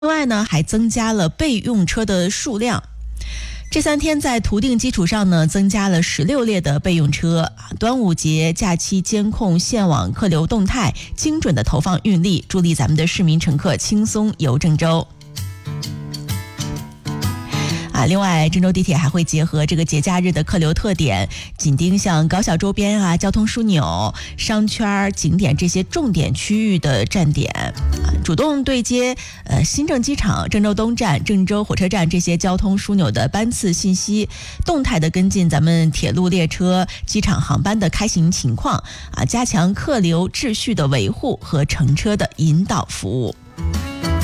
另外呢，还增加了备用车的数量。这3天在图定基础上呢，增加了16列的备用车。端午节假期监控线网客流动态，精准的投放运力，助力咱们的市民乘客轻松游郑州。另外，郑州地铁还会结合这个节假日的客流特点，紧盯像高校周边交通枢纽、商圈、景点这些重点区域的站点，主动对接新郑机场、郑州东站、郑州火车站这些交通枢纽的班次信息，动态的跟进咱们铁路列车、机场航班的开行情况，加强客流秩序的维护和乘车的引导服务。